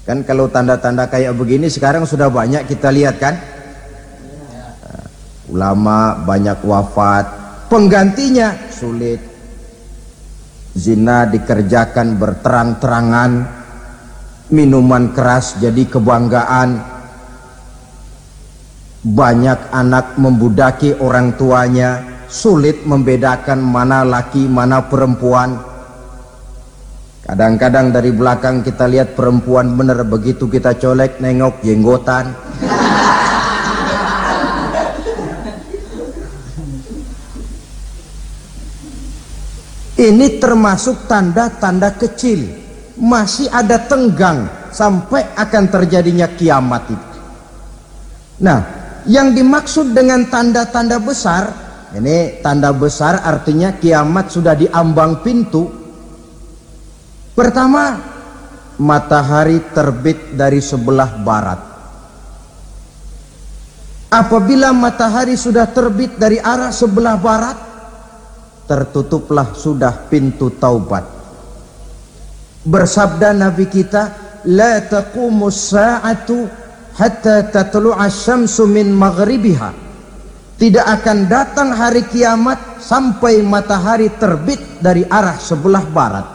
Kan kalau tanda-tanda kayak begini sekarang sudah banyak kita lihat kan. Ulama banyak wafat, penggantinya sulit. Zina dikerjakan berterang-terangan, minuman keras jadi kebanggaan, banyak anak membudaki orang tuanya, sulit membedakan mana laki mana perempuan. Kadang-kadang dari belakang kita lihat perempuan bener, begitu kita colek nengok jenggotan. Ini termasuk tanda-tanda kecil, masih ada tenggang sampai akan terjadinya kiamat itu. Nah, yang dimaksud dengan tanda-tanda besar, ini tanda besar artinya kiamat sudah di ambang pintu. Pertama, matahari terbit dari sebelah barat. Apabila matahari sudah terbit dari arah sebelah barat, tertutuplah sudah pintu taubat. Bersabda Nabi kita, la taqumus sa'atu hatta tatlu'a syamsu min maghribiha. Tidak akan datang hari kiamat sampai matahari terbit dari arah sebelah barat.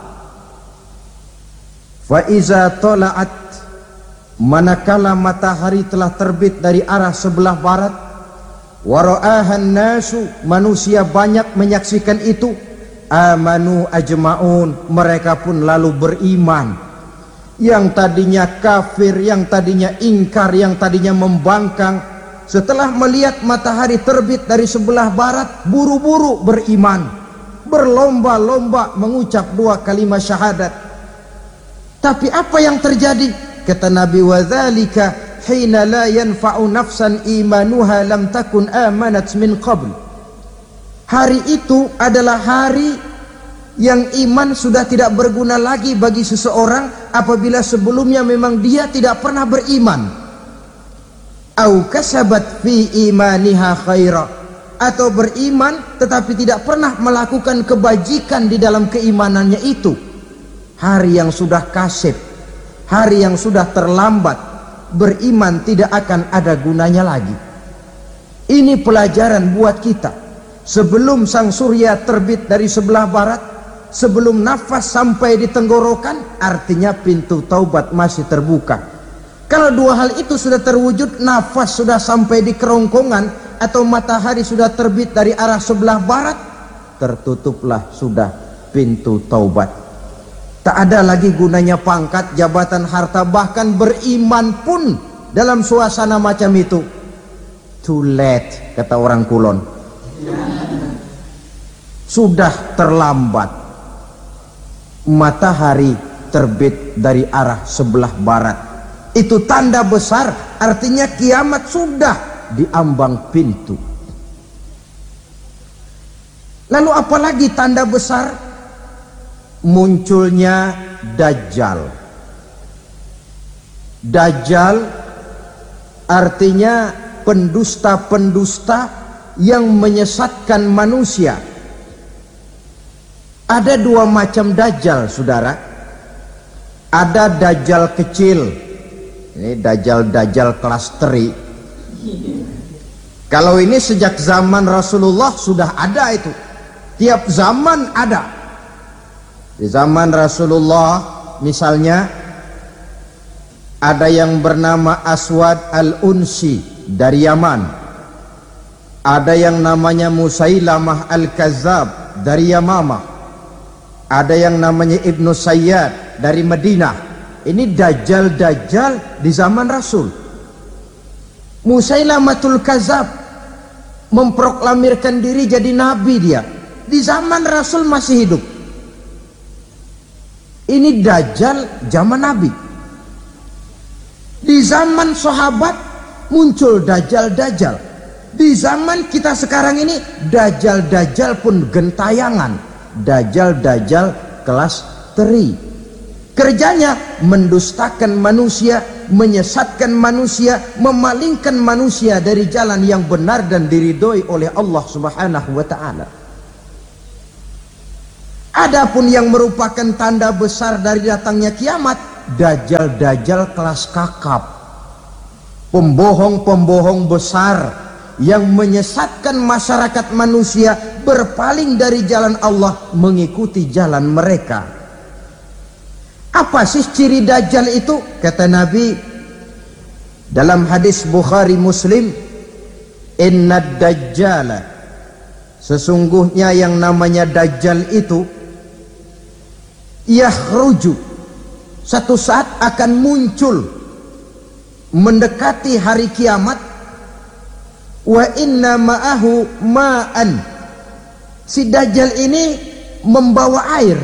Fa iza tala'at, manakala matahari telah terbit dari arah sebelah barat, wara'ahan nasu, manusia banyak menyaksikan itu, amanu ajma'un, mereka pun lalu beriman. Yang tadinya kafir, yang tadinya ingkar, yang tadinya membangkang, setelah melihat matahari terbit dari sebelah barat, buru-buru beriman, berlomba-lomba mengucap dua kalimat syahadat. Tapi apa yang terjadi? Kata Nabi, wadzalika hina la yanfa'u nafsan imanuha lam takun amanat min qabl. Hari itu adalah hari yang iman sudah tidak berguna lagi bagi seseorang apabila sebelumnya memang dia tidak pernah beriman. Au kasabat fi imaniha khaira, atau beriman tetapi tidak pernah melakukan kebajikan di dalam keimanannya itu. Hari yang sudah kasib, hari yang sudah terlambat, beriman tidak akan ada gunanya lagi. Ini pelajaran buat kita. Sebelum sang surya terbit dari sebelah barat, sebelum nafas sampai di tenggorokan, artinya pintu taubat masih terbuka. Kalau dua hal itu sudah terwujud, nafas sudah sampai di kerongkongan atau matahari sudah terbit dari arah sebelah barat, tertutuplah sudah pintu taubat. Tak ada lagi gunanya pangkat, jabatan, harta, bahkan beriman pun dalam suasana macam itu. Too late, kata orang Kulon. Sudah terlambat. Matahari terbit dari arah sebelah barat. Itu tanda besar, artinya kiamat sudah di ambang pintu. Lalu apalagi tanda besar? Munculnya Dajjal. Dajjal artinya pendusta-pendusta yang menyesatkan manusia. Ada dua macam Dajjal, saudara. Ada Dajjal kecil, ini Dajjal kelas teri. Kalau ini sejak zaman Rasulullah sudah ada itu. Tiap zaman ada. Di zaman Rasulullah misalnya ada yang bernama Aswad al-Unsi dari Yaman, ada yang namanya Musailamah al-Kazzab dari Yamamah, ada yang namanya Ibnu Sayyad dari Madinah. Ini Dajjal di zaman Rasul. Musailamatul Kazzab memproklamirkan diri jadi nabi, dia di zaman Rasul masih hidup. Ini Dajjal zaman Nabi. Di zaman sahabat muncul Dajjal. Di zaman kita sekarang ini Dajjal pun gentayangan. Dajjal kelas teri. Kerjanya mendustakan manusia, menyesatkan manusia, memalingkan manusia dari jalan yang benar dan diridhoi oleh Allah Subhanahu wa ta'ala. Adapun yang merupakan tanda besar dari datangnya kiamat, dajjal-dajjal kelas kakap, pembohong-pembohong besar yang menyesatkan masyarakat manusia berpaling dari jalan Allah mengikuti jalan mereka. Apa sih ciri dajjal itu? Kata Nabi dalam hadis Bukhari Muslim, innad dajjala, sesungguhnya yang namanya dajjal itu yakhruju, satu saat akan muncul mendekati hari kiamat, wa inna ma'ahu ma'an, si dajjal ini membawa air,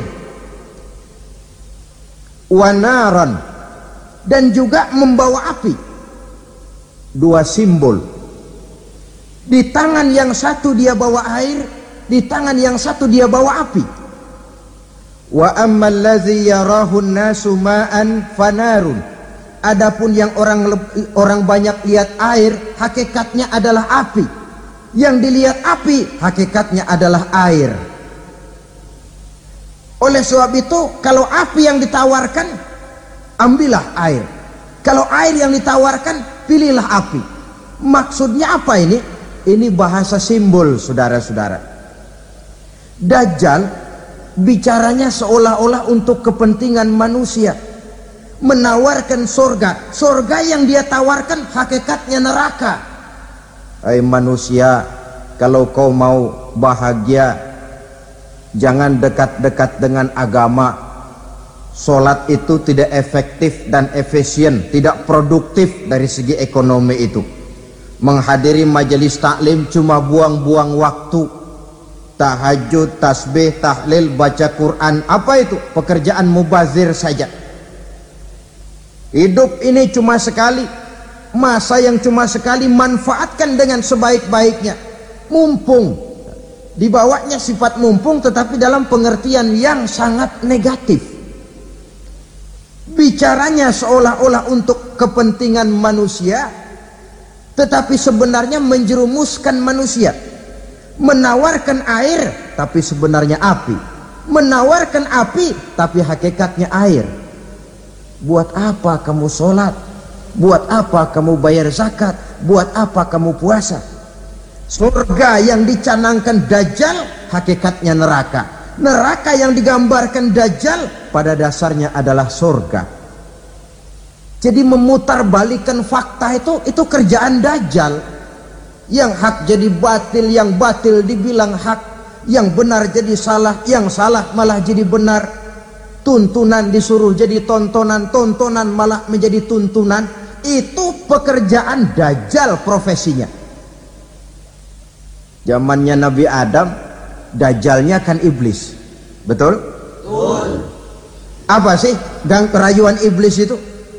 wa naran, dan juga membawa api. Dua simbol, di tangan yang satu dia bawa air, di tangan yang satu dia bawa api. Wa ammal ladzi yarahu an-nasu ma'an fanarun, adapun yang orang banyak lihat air, hakikatnya adalah api. Yang dilihat api, hakikatnya adalah air. Oleh sebab itu, kalau api yang ditawarkan, ambillah air. Kalau air yang ditawarkan, pilihlah api. Maksudnya apa ini? Ini bahasa simbol, saudara-saudara. Dajjal bicaranya seolah-olah untuk kepentingan manusia, menawarkan surga. Surga yang dia tawarkan hakikatnya neraka. Hai manusia, kalau kau mau bahagia, jangan dekat-dekat dengan agama. Solat itu tidak efektif dan efisien, tidak produktif dari segi ekonomi itu. Menghadiri majelis taklim cuma buang-buang waktu. Tahajud, tasbih, tahlil, baca Quran, apa itu? Pekerjaan mubazir saja. Hidup ini cuma sekali, masa yang cuma sekali, manfaatkan dengan sebaik-baiknya. Mumpung, dibawanya sifat mumpung tetapi dalam pengertian yang sangat negatif. Bicaranya seolah-olah untuk kepentingan manusia, tetapi sebenarnya menjerumuskan manusia. Menawarkan air, tapi sebenarnya api. Menawarkan api, tapi hakikatnya air. Buat apa kamu sholat? Buat apa kamu bayar zakat? Buat apa kamu puasa? Surga yang dicanangkan Dajjal, hakikatnya neraka. Neraka yang digambarkan Dajjal pada dasarnya adalah surga. Jadi memutarbalikkan fakta itu kerjaan Dajjal. Yang hak jadi batil, yang batil dibilang hak, yang benar jadi salah, yang salah malah jadi benar. Tuntunan disuruh jadi tontonan, tontonan malah menjadi tuntunan. Itu pekerjaan Dajjal profesinya. Zamannya Nabi Adam, Dajjalnya kan iblis, betul? Betul. Apa sih rayuan iblis itu?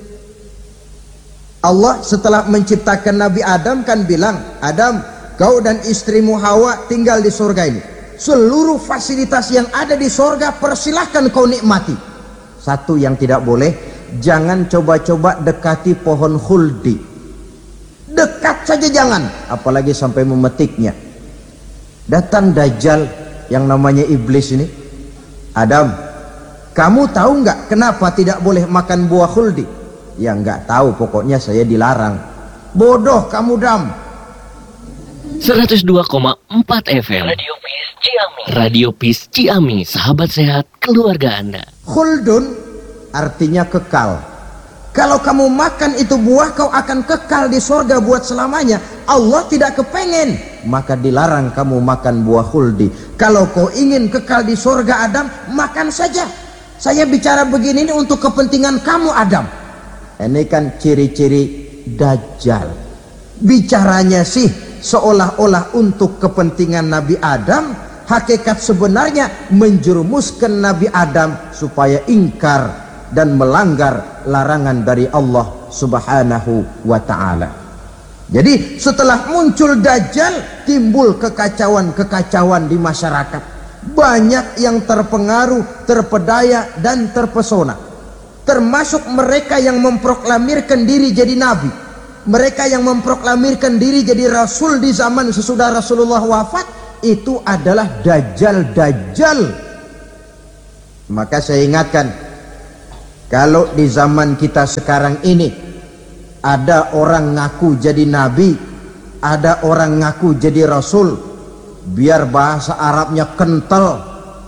Allah setelah menciptakan Nabi Adam kan bilang, Adam, kau dan istrimu Hawa tinggal di surga ini. Seluruh fasilitas yang ada di surga persilahkan kau nikmati. Satu yang tidak boleh, jangan coba-coba dekati pohon khuldi. Dekat saja jangan, apalagi sampai memetiknya. Datang Dajjal yang namanya iblis ini, Adam, kamu tahu nggak kenapa tidak boleh makan buah khuldi? Ya nggak tahu, pokoknya saya dilarang. Bodoh kamu, Dam. 102,4 FM Radio Peace Ciami. Radio Peace Ciami, sahabat sehat keluarga Anda. Khuldun artinya kekal. Kalau kamu makan itu buah, kau akan kekal di surga buat selamanya. Allah tidak kepengen, maka dilarang kamu makan buah khuldi. Kalau kau ingin kekal di surga Adam, makan saja. Saya bicara begini ini untuk kepentingan kamu Adam. Ini kan ciri-ciri Dajjal. Bicaranya sih seolah-olah untuk kepentingan Nabi Adam, hakikat sebenarnya menjerumuskan Nabi Adam supaya ingkar dan melanggar larangan dari Allah Subhanahu wa ta'ala. Jadi setelah muncul Dajjal, timbul kekacauan-kekacauan di masyarakat. Banyak yang terpengaruh, terpedaya dan terpesona. Termasuk mereka yang memproklamirkan diri jadi nabi, mereka yang memproklamirkan diri jadi rasul di zaman sesudah Rasulullah wafat. Itu adalah Dajjal. Maka saya ingatkan, Kalau di zaman kita sekarang ini ada orang ngaku jadi nabi, ada orang ngaku jadi rasul, biar bahasa Arabnya kental,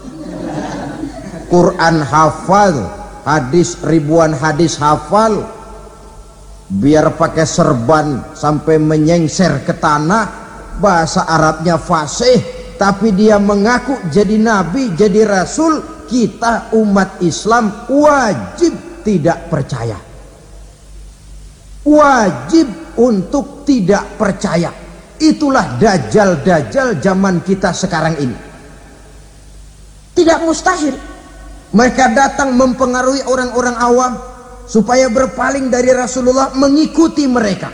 Quran hafal, hadis ribuan hadis hafal, biar pakai serban sampai menyengser ke tanah, bahasa Arabnya fasih, tapi dia mengaku jadi nabi, jadi rasul, kita umat Islam wajib tidak percaya, wajib untuk tidak percaya. Itulah dajjal-dajjal zaman kita sekarang ini. Tidak mustahil mereka datang mempengaruhi orang-orang awam supaya berpaling dari Rasulullah, mengikuti mereka.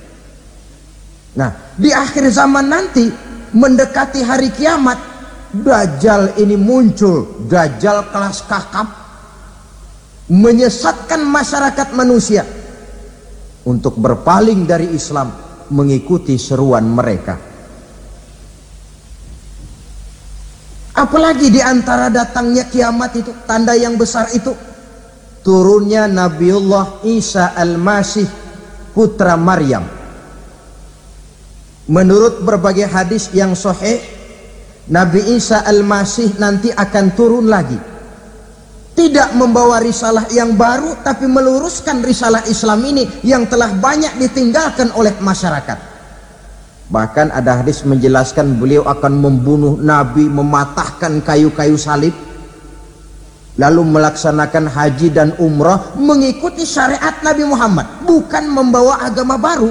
Nah, di akhir zaman nanti mendekati hari kiamat, dajjal ini muncul, dajjal kelas kakap, menyesatkan masyarakat manusia untuk berpaling dari Islam, mengikuti seruan mereka. Apalagi di antara datangnya kiamat itu, tanda yang besar itu, turunnya Nabiullah Isa Al-Masih, putra Maryam. Menurut berbagai hadis yang sahih, Nabi Isa Al-Masih nanti akan turun lagi, tidak membawa risalah yang baru, tapi meluruskan risalah Islam ini yang telah banyak ditinggalkan oleh masyarakat. Bahkan ada hadis menjelaskan beliau akan membunuh Nabi, mematahkan kayu-kayu salib, lalu melaksanakan haji dan umrah mengikuti syariat Nabi Muhammad, bukan membawa agama baru,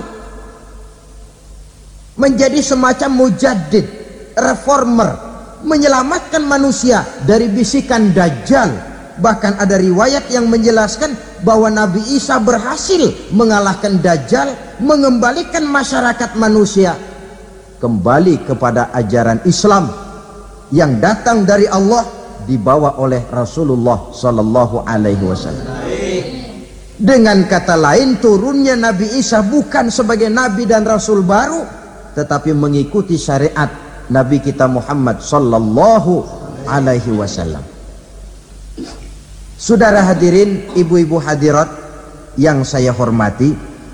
menjadi semacam mujaddid, reformer, menyelamatkan manusia dari bisikan dajjal. Bahkan ada riwayat yang menjelaskan bahwa Nabi Isa berhasil mengalahkan dajjal, mengembalikan masyarakat manusia kembali kepada ajaran Islam yang datang dari Allah, dibawa oleh Rasulullah sallallahu alaihi wasallam. Dengan kata lain, turunnya Nabi Isa bukan sebagai nabi dan rasul baru, tetapi mengikuti syariat Nabi kita Muhammad sallallahu alaihi wasallam. Saudara hadirin, ibu-ibu hadirat yang saya hormati,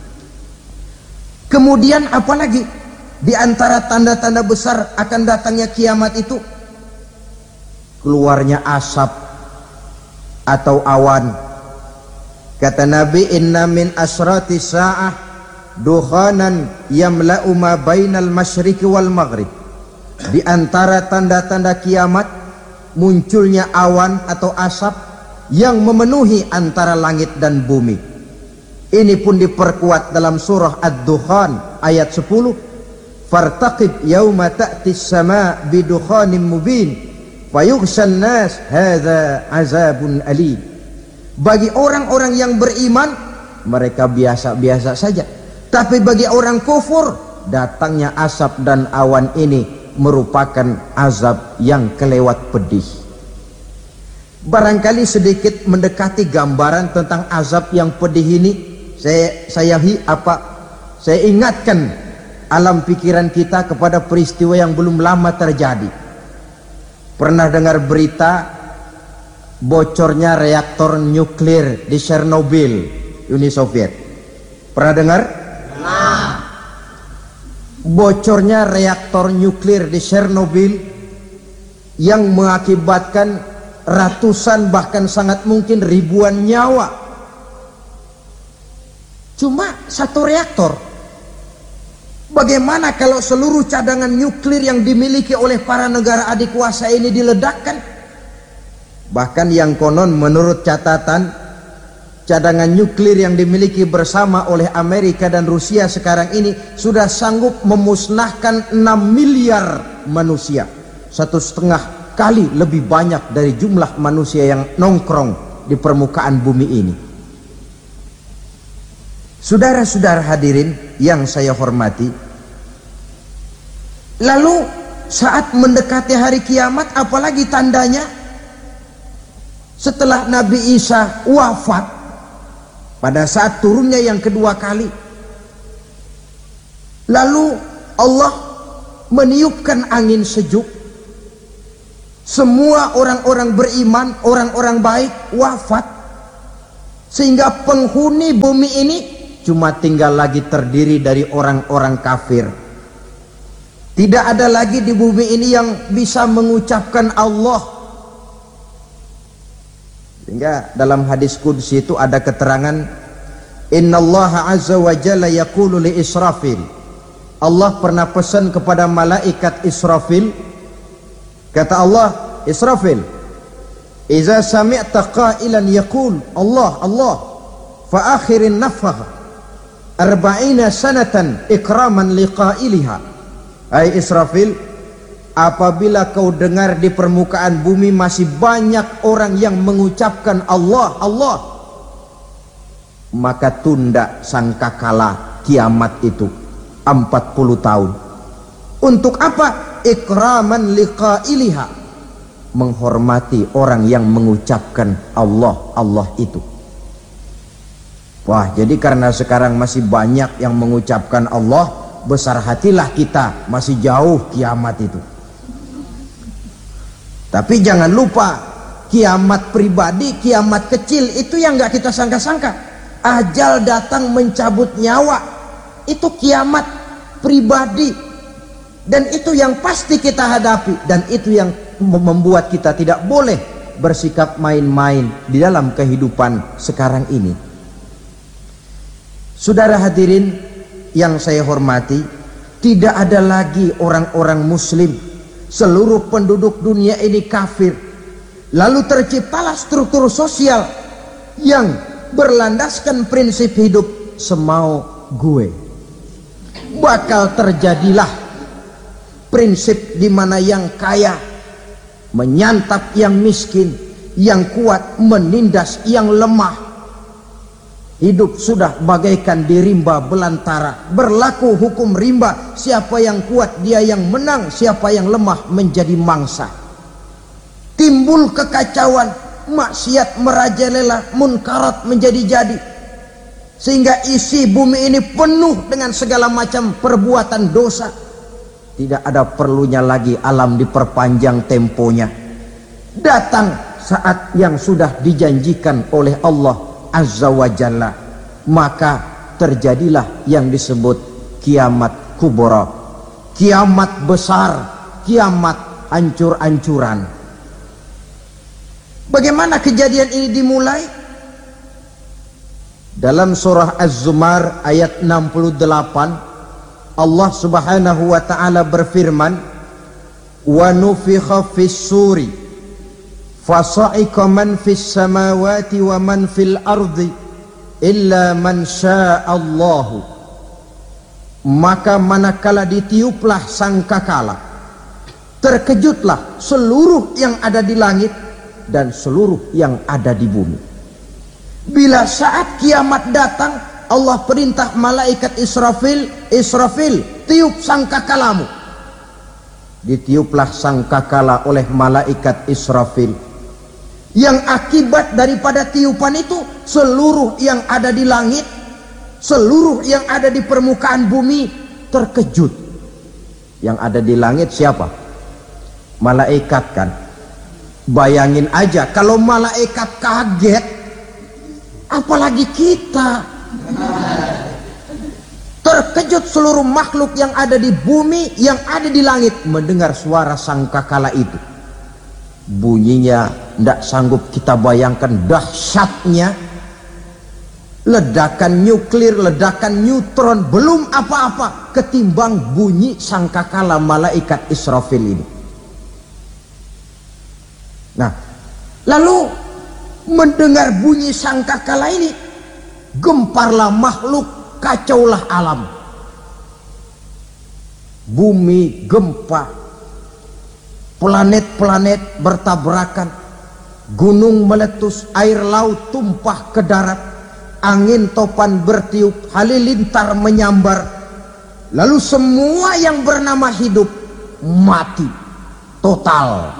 kemudian apalagi di antara tanda-tanda besar akan datangnya kiamat itu? Keluarnya asap atau awan. Kata Nabi, inna min asrati sa'ah dukhanan yamla'u ma bainal masyriqi wal maghrib. Di antara tanda-tanda kiamat, munculnya awan atau asap yang memenuhi antara langit dan bumi. Ini pun diperkuat dalam surah Ad-Dukhan ayat 10. Fartaqib yauma ta'tis sama' bidukhanin mubin fayughshan nas hadza azabun alim. Bagi orang-orang yang beriman, mereka biasa-biasa saja, tapi bagi orang kufur, datangnya asap dan awan ini merupakan azab yang kelewat pedih. Barangkali sedikit mendekati gambaran tentang azab yang pedih ini, saya ingatkan alam pikiran kita kepada peristiwa yang belum lama terjadi. Pernah dengar berita bocornya reaktor nuklir di Chernobyl, Uni Soviet? Pernah dengar? Nah, bocornya reaktor nuklir di Chernobyl yang mengakibatkan ratusan bahkan sangat mungkin ribuan nyawa. Cuma satu reaktor. Bagaimana kalau seluruh cadangan nuklir yang dimiliki oleh para negara adik kuasa ini diledakkan? Bahkan yang konon menurut catatan, cadangan nuklir yang dimiliki bersama oleh Amerika dan Rusia sekarang ini sudah sanggup memusnahkan 6 miliar manusia, 1,5 kali lebih banyak dari jumlah manusia yang nongkrong di permukaan bumi ini. Saudara-saudara hadirin yang saya hormati, lalu saat mendekati hari kiamat, apalagi tandanya? Setelah Nabi Isa wafat, pada saat turunnya yang kedua kali, lalu Allah meniupkan angin sejuk. Semua orang-orang beriman, orang-orang baik wafat. sehingga penghuni bumi ini cuma tinggal lagi terdiri dari orang-orang kafir. Tidak ada lagi di bumi ini yang bisa mengucapkan Allah. Sehingga dalam hadis qudsi itu ada keterangan, innallaha azza wa jalla yaqulu li Israfil. Allah pernah pesan kepada malaikat Israfil. Kata Allah, Israfil, iza sami'ta qailan yaqul Allah Allah fa akhirin nafakh 40 sanatan ikraman liqailiha. Hai Israfil, apabila kau dengar di permukaan bumi masih banyak orang yang mengucapkan Allah Allah, maka tunda sangkakala kiamat itu 40 tahun. Untuk apa? Ikraman liqailiha, menghormati orang yang mengucapkan Allah Allah itu. Wah, jadi karena sekarang masih banyak yang mengucapkan Allah, besar hatilah kita, masih jauh kiamat itu. Tapi jangan lupa, kiamat pribadi, kiamat kecil itu yang gak kita sangka-sangka. Ajal datang mencabut nyawa, itu kiamat pribadi. Dan itu yang pasti kita hadapi. Dan itu yang membuat kita tidak boleh bersikap main-main di dalam kehidupan sekarang ini. Saudara hadirin yang saya hormati, tidak ada lagi orang-orang muslim. Seluruh penduduk dunia ini kafir. Lalu terciptalah struktur sosial yang berlandaskan prinsip hidup semau gue. Bakal terjadilah prinsip di mana yang kaya menyantap yang miskin, yang kuat menindas yang lemah. Hidup sudah bagaikan di rimba belantara. Berlaku hukum rimba. Siapa yang kuat dia yang menang, siapa yang lemah menjadi mangsa. Timbul kekacauan, maksiat merajalela, munkarat menjadi-jadi. Sehingga isi bumi ini penuh dengan segala macam perbuatan dosa. Tidak ada perlunya lagi alam diperpanjang temponya. Datang saat yang sudah dijanjikan oleh Allah Azza wa Jalla, maka terjadilah yang disebut kiamat kubra, kiamat besar, kiamat hancur-hancuran. Bagaimana kejadian ini dimulai? Dalam surah Az-Zumar ayat 68, Allah Subhanahu wa taala berfirman, wa nufikha fis-suri fasa'iqa man fis samawati wa man fil ardi illa man sya'allahu. Maka manakala ditiuplah sangkakala, terkejutlah seluruh yang ada di langit dan seluruh yang ada di bumi. Bila saat kiamat datang, Allah perintah malaikat Israfil, Israfil, tiup sangkakalamu. Ditiuplah sangkakala oleh malaikat Israfil. Yang akibat daripada tiupan itu, seluruh yang ada di langit, seluruh yang ada di permukaan bumi terkejut. Yang ada di langit siapa? Malaikat kan. Bayangin aja kalau malaikat kaget, apalagi kita. Terkejut seluruh makhluk yang ada di bumi, yang ada di langit mendengar suara sangkakala itu. Bunyinya tidak sanggup kita bayangkan dahsyatnya. Ledakan nuklir, ledakan neutron, belum apa-apa ketimbang bunyi sangkakala malaikat Israfil ini. Nah, lalu mendengar bunyi sangkakala ini, gemparlah makhluk, kacaulah alam. Bumi gempa, planet-planet bertabrakan, gunung meletus, air laut tumpah ke darat, angin topan bertiup, halilintar menyambar. Lalu semua yang bernama hidup mati total.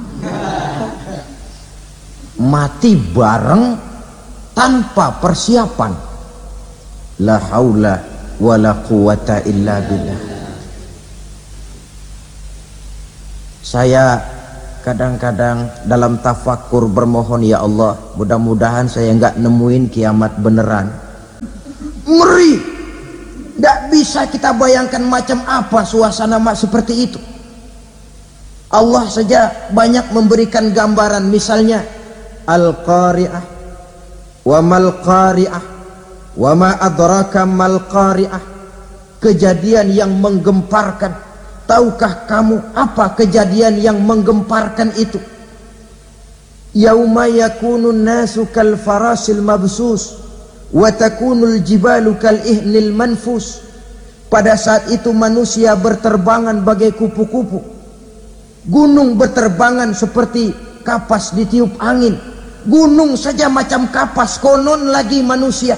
Mati bareng tanpa persiapan. La haula wa la quwata illa billah. Saya kadang-kadang dalam tafakur bermohon, ya Allah, mudah-mudahan saya nggak nemuin kiamat beneran. Ngeri, nggak bisa kita bayangkan macam apa suasana seperti itu. Allah saja banyak memberikan gambaran, misalnya Al-Qari'ah, wa mal qari'ah, wa ma adraka mal qari'ah. Kejadian yang menggemparkan. Tahukah kamu apa kejadian yang menggemparkan itu? Yauma yakunun nasu kal farasil mabsus wa takunul jibalu kal ihnil manfus. Pada saat itu manusia berterbangan bagai kupu-kupu. Gunung berterbangan seperti kapas ditiup angin. Gunung saja macam kapas, konon lagi manusia.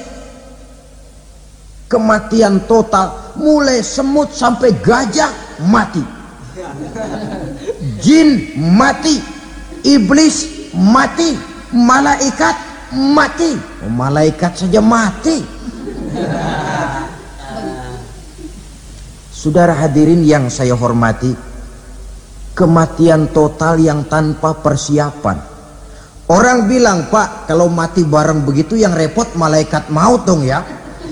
Kematian total, mulai semut sampai gajah mati, jin mati, iblis mati, malaikat mati. Malaikat saja mati. Saudara hadirin yang saya hormati, kematian total yang tanpa persiapan. Orang bilang, Pak, kalau mati bareng begitu yang repot malaikat maut dong ya.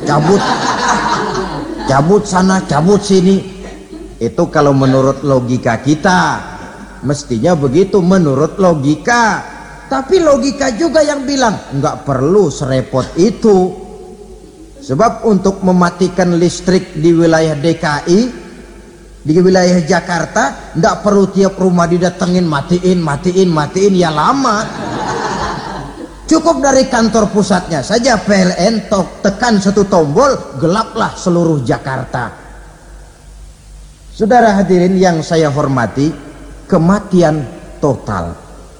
Cabut sana, cabut sini. Itu kalau menurut logika kita, mestinya begitu menurut logika. Tapi logika juga yang bilang nggak perlu serepot itu. Sebab untuk mematikan listrik di wilayah DKI, di wilayah Jakarta, nggak perlu tiap rumah didatengin matiin ya lama. Cukup dari kantor pusatnya saja PLN tekan satu tombol, gelaplah seluruh Jakarta. Saudara hadirin yang saya hormati, kematian total.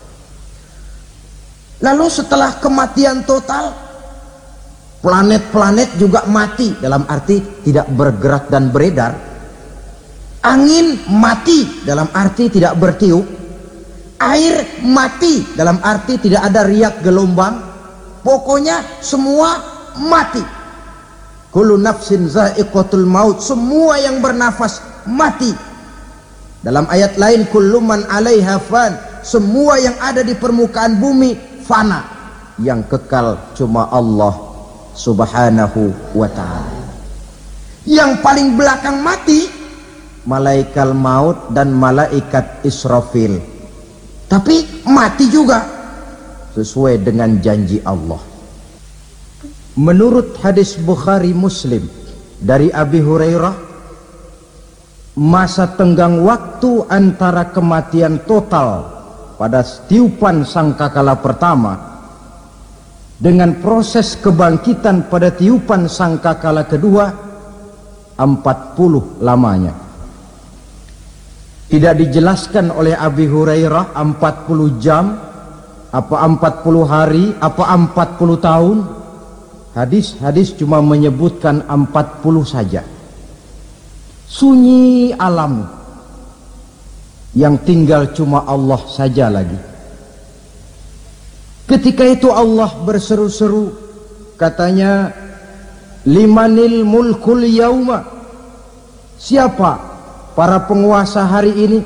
Lalu setelah kematian total, planet-planet juga mati, dalam arti tidak bergerak dan beredar. Angin mati, dalam arti tidak bertiup. Air mati, dalam arti tidak ada riak gelombang. Pokoknya semua mati. Kullu nafsin za'iqatul maut, semua yang bernafas mati. Dalam ayat lain, kullu man 'alaiha fan, semua yang ada di permukaan bumi fana. Yang kekal cuma Allah Subhanahu wa ta'ala. Yang paling belakang mati malaikat maut dan malaikat Israfil. Tapi mati juga sesuai dengan janji Allah. Menurut hadis Bukhari Muslim dari Abi Hurairah, masa tenggang waktu antara kematian total pada tiupan sangkakala pertama dengan proses kebangkitan pada tiupan sangkakala kedua 40 lamanya. Tidak dijelaskan oleh Abi Hurairah 40 jam, apa 40 hari, apa 40 tahun. Hadis-hadis cuma menyebutkan 40 saja. Sunyi alam, yang tinggal cuma Allah saja lagi. Ketika itu Allah berseru-seru, katanya, limanil mulkul yauma, siapa para penguasa hari ini?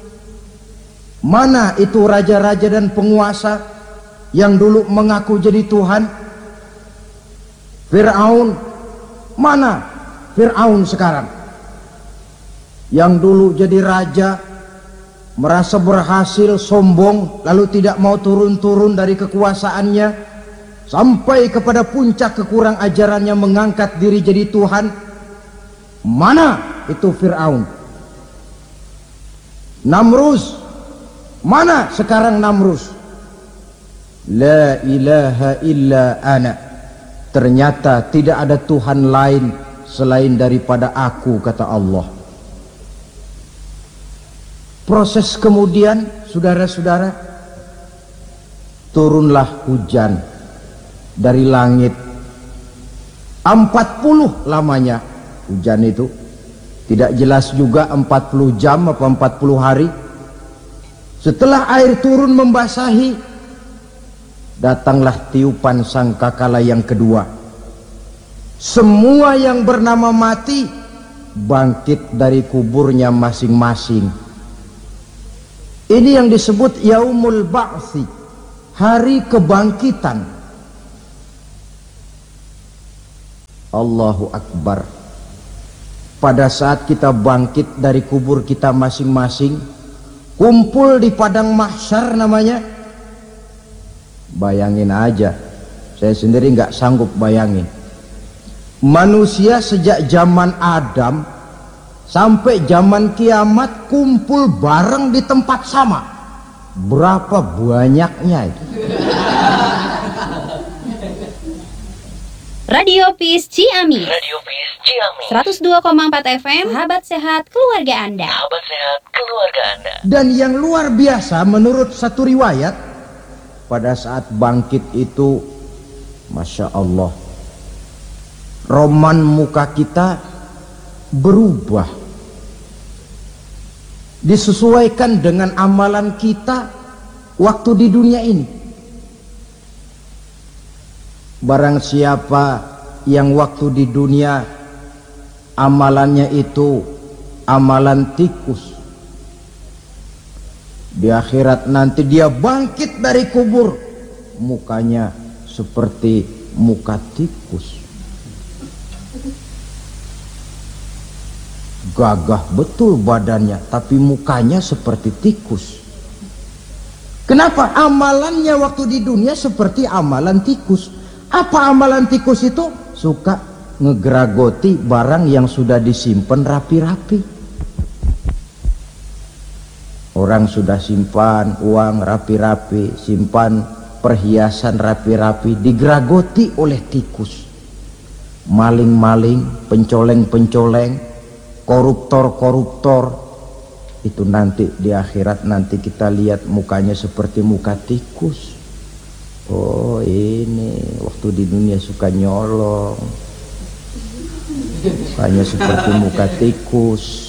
Mana itu raja-raja dan penguasa yang dulu mengaku jadi Tuhan? Fir'aun, mana Fir'aun sekarang? Yang dulu jadi raja, merasa berhasil, sombong, lalu tidak mau turun-turun dari kekuasaannya, sampai kepada puncak kekurang ajarannya mengangkat diri jadi Tuhan. Mana itu Fir'aun? Namrus, mana sekarang Namrus? La ilaha illa ana, ternyata tidak ada Tuhan lain selain daripada aku, kata Allah. Proses kemudian, saudara-saudara, turunlah hujan dari langit. 40 lamanya hujan itu. Tidak jelas juga 40 jam apa 40 hari. Setelah air turun membasahi, datanglah tiupan sangkakala yang kedua. Semua yang bernama mati bangkit dari kuburnya masing-masing. Ini yang disebut yaumul ba'tsi, hari kebangkitan. Allahu Akbar. Pada saat kita bangkit dari kubur kita masing-masing, kumpul di padang mahsyar namanya. Bayangin aja, saya sendiri nggak sanggup bayangin. Manusia sejak zaman Adam sampai zaman kiamat kumpul bareng di tempat sama. Berapa banyaknya itu? Radio Peace Ciamis. Radio Peace Ciamis. 102,4 FM. Sahabat sehat keluarga Anda. Sahabat sehat keluarga Anda. Dan yang luar biasa menurut satu riwayat, pada saat bangkit itu, Masya Allah, roman muka kita berubah, disesuaikan dengan amalan kita waktu di dunia ini. Barang siapa yang waktu di dunia amalannya itu amalan tikus, di akhirat nanti dia bangkit dari kubur, mukanya seperti muka tikus. Gagah betul badannya, tapi mukanya seperti tikus. Kenapa? Amalannya waktu di dunia seperti amalan tikus. Apa amalan tikus itu? Suka ngegeragoti barang yang sudah disimpan rapi-rapi. Orang sudah simpan uang rapi-rapi, simpan perhiasan rapi-rapi, digeragoti oleh tikus. Maling-maling, pencoleng-pencoleng, koruptor-koruptor, itu nanti di akhirat nanti kita lihat mukanya seperti muka tikus. Oh, ini waktu di dunia suka nyolong, mukanya seperti muka tikus.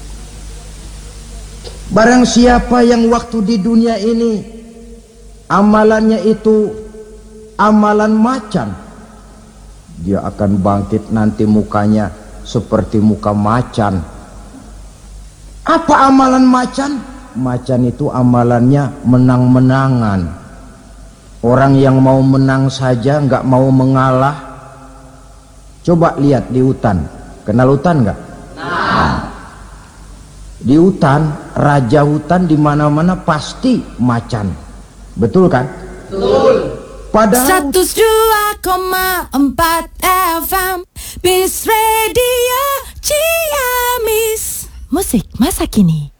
Barang siapa yang waktu di dunia ini amalannya itu amalan macan, dia akan bangkit nanti mukanya seperti muka macan. Apa amalan macan? Macan itu amalannya menang-menangan. Orang yang mau menang saja nggak mau mengalah. Coba lihat di hutan, kenal hutan nggak? Nah, di hutan, raja hutan di mana-mana pasti macan, betul kan? Betul. Padahal 102,4 FM Peace Radio Ciamis. Musik masa kini.